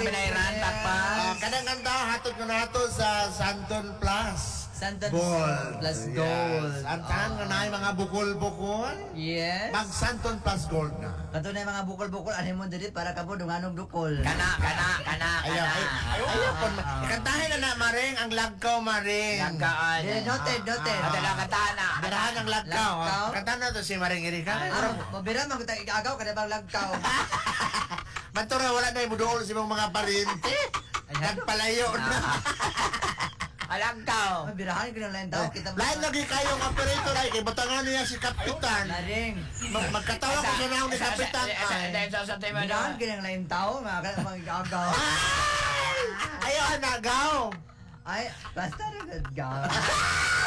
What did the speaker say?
Kabilairan, takpan. Kanang kanta, hatod ko na ito sa Santon Plus. Santon Gold. Plus Gold. Yes. Antahan nga na yung mga bukol-bukol. Yes. Mag Santon Plus Gold na. Kato na yung mga bukol-bukol, ano mo dili para kamo dunganong dukol. Kana. Ayaw po. Ikantahin na na, Maring, ang lagkaw, Maring. Langkaan. Noted. Adala katana. Birahan ang lagkaw. Lagkaw? Kantahan na to si Maring Erika. Mabira man kita igagaw kada bang lagkaw. Mantura, wala na yung mudool sa mga paryente. Nagpalayo na. Alangkaw. Mabirahan ko na lang daw kita. Lahat lagi kayong operator ay kay batangan niya si Kapitan. Laring. Magkatawa ko siya na ni Kapitan. Sa tema Birahan ko ng lain tao, mga kada bang igagaw. Ayaw, anagaw. Ay, basta na gagaw.